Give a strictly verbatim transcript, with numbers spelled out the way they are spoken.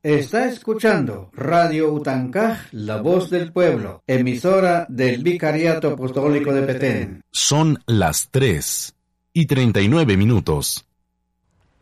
Está escuchando Radio Utancaj, la voz del pueblo, emisora del Vicariato Apostólico de Petén. Son las tres y treinta y nueve minutos.